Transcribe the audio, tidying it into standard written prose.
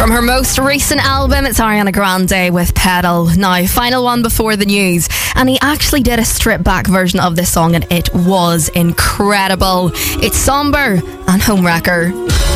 From her most recent album, it's Ariana Grande with Pedal. Now, final one before the news. And he actually did a stripped back version of this song and it was incredible. It's Somber and Homewrecker.